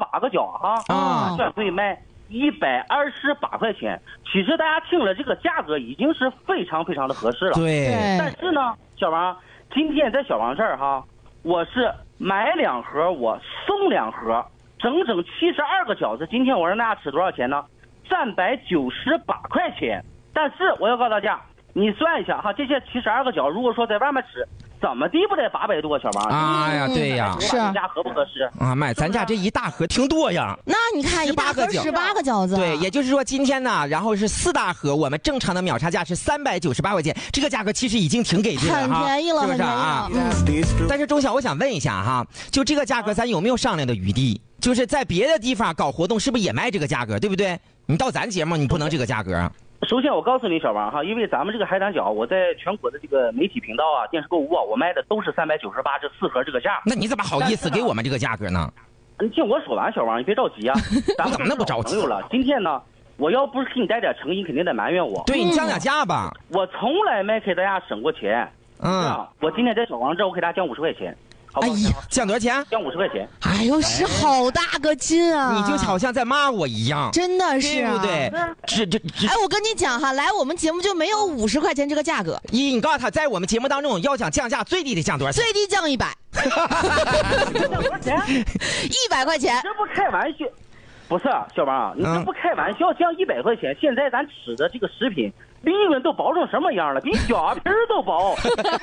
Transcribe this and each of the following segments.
8个饺哈，专柜卖128块钱。其实大家听了这个价格已经是非常非常的合适了。 对。 但是呢，小王，今天在小王这儿哈，我是买2盒我送2盒，整整72个饺子。今天我让大家吃多少钱呢？398块钱。但是我要告诉大家，你算一下哈，这些72个饺，如果说在外面吃，怎么地不得800多？小王。 哎呀，对呀， 是咱家合不合适啊？买咱家这一大盒挺多呀。 那你看18个饺子， 对，也就是说今天呢，然后是4大盒，我们正常的秒杀价是398块钱，这个价格其实已经挺给力了， 很便宜了， 是不是啊？但是钟晓，我想问一下哈，就这个价格咱有没有商量的余地？就是在别的地方搞活动，是不是也卖这个价格，对不对？你到咱节目你不能这个价格啊。 首先我告诉你小王哈，因为咱们这个海胆饺，我在全国的这个媒体频道啊、电视购物啊，我卖的都是398这4盒这个价。 那你怎么好意思给我们这个价格呢？ 你听我说完，小王，你别着急啊。咱们怎么那么不着急了？今天呢，我要不是给你带点诚意，肯定得埋怨我。 对，你降价吧。 我从来没给大家省过钱。我今天在小王这儿，我给大家降50块钱。 哎呀，降多少钱？ 降50块钱。 哎呦，是好大个劲啊！ 你就好像在骂我一样， 真的是， 对不对？ 哎，我跟你讲哈，来我们节目就没有50块钱这个价格。 你告诉他，在我们节目当中要想降价，最低得降多少钱？ 最低降100。 降多少钱 ？100块钱。 这不开玩笑。不是小王，你这不开玩笑，降100块钱。现在咱吃的这个食品利润都薄成什么样了？比脚皮都薄。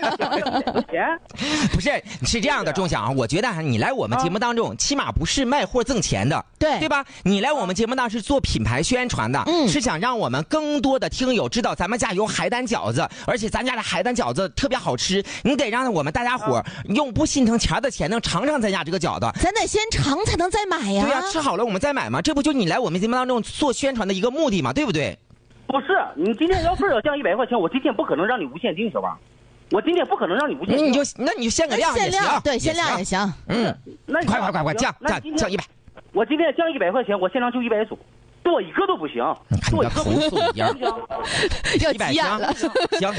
不是，是这样的，钟晓啊，我觉得你来我们节目当中，起码不是卖货挣钱的，对吧？你来我们节目当中是做品牌宣传的，是想让我们更多的听友知道咱们家有海胆饺子，而且咱家的海胆饺子特别好吃。你得让我们大家伙用不心疼钱的钱能尝尝咱家这个饺子， 咱得先尝才能再买呀。 对呀，吃好了我们再买嘛，这不就你来我们节目当中做宣传的一个目的嘛，对不对？ 不是，你今天要降100块钱，我今天不可能让你无限定，小王。我今天不可能让你无限定。 那你就限个量也行， 对，限量也行。 那快降100。 我今天降100块钱，我现场就100组。多一个都不行， 多一个投诉一样， 要急眼了。 行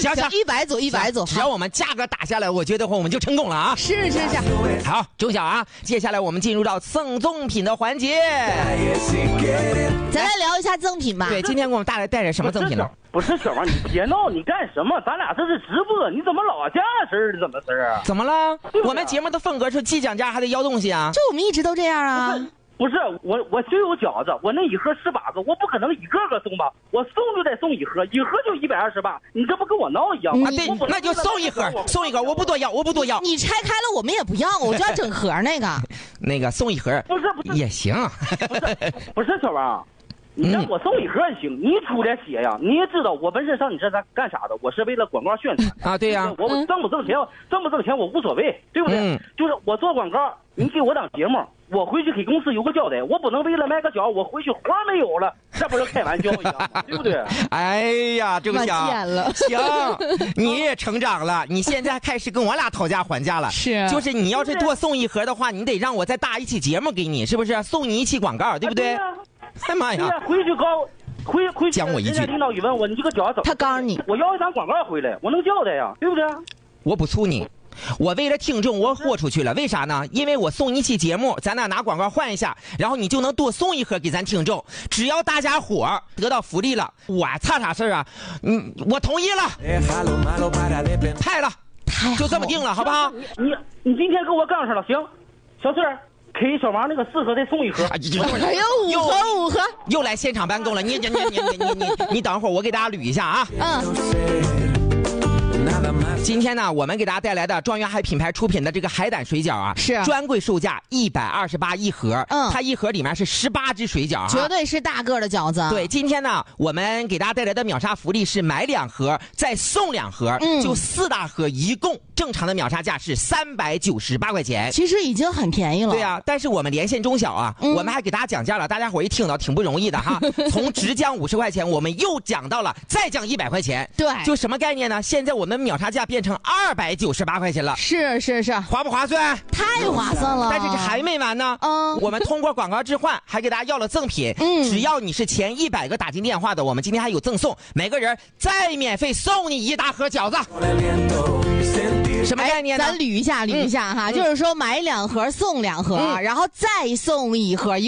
，100组， 只要我们价格打下来，我觉得我们就成功了啊！ 是。 好，钟晓啊，接下来我们进入到赠赠品的环节， 咱来聊一下赠品吧。 对，今天给我们带来什么赠品呢？ 不是小王，你别闹，你干什么？咱俩这是直播，你怎么老架势的？怎么事啊？ 怎么了？我们节目的风格是既讲价还得要东西啊！ 这我们一直都这样啊。 不是我就有饺子，我那1盒18个，我不可能一个个送吧？我送就得送1盒，1盒就128，你这不跟我闹一样吗？ 对，那就送1盒，我不多要， 你拆开了我们也不要，我就要整盒那个。 那个送1盒， 不是也行。 不是小王，你让我送1盒也行，你出点血呀！你也知道我本身上你这干啥的？我是为了广告宣传啊，对呀。 我挣不挣钱我无所谓，对不对？就是我做广告，你给我当节目。我回去给公司有个交代，我不能为了卖个饺，我回去活没有了，这不是开玩笑一样吗？对不对？ 哎呀，这个行，你也成长了，你现在开始跟我俩讨价还价了。 是， 就是你要是多送1盒的话，你得让我再搭一期节目给你，是不是？送你一期广告，对不对？哎妈呀！ 回去讲我一句， 领导一问我，你这个饺怎么？ 他告诉你， 我要一张广告回来，我能交代呀，对不对？ 我不粗你。我为了听众，我豁出去了，为啥呢？因为我送一期节目，咱俩拿广告换一下，然后你就能多送1盒给咱听众。只要大家伙得到福利了，我差啥事啊？我同意了，派了，就这么定了，好不好？ 你今天跟我杠上了，行，小四儿。给小王那个4盒再送1盒， 哎呦5盒， 又来现场办公了。你等会儿，我给大家捋一下啊。今天呢，我们给大家带来的庄园海品牌出品的这个海胆水饺啊， 是专柜售价1281盒，它1盒里面是18只水饺， 绝对是大个的饺子。 对，今天呢，我们给大家带来的秒杀福利是买2盒再送2盒，就4大盒，一共正常的秒杀价是398块钱， 其实已经很便宜了。 对啊，但是我们连线中小啊，我们还给大家讲价了，大家伙一听到挺不容易的哈，从直降50块钱，我们又讲到了再降100块钱， 对， 就什么概念呢？现在我们秒杀价变成298块钱了， 是， 划不划算？ 太划算了。 但是这还没完呢，我们通过广告置换还给大家要了赠品，只要你是前100个打进电话的，我们今天还有赠送，每个人再免费送你1大盒饺子。什么概念呢？ 咱捋一下哈，就是说买2盒送2盒，然后再送1盒。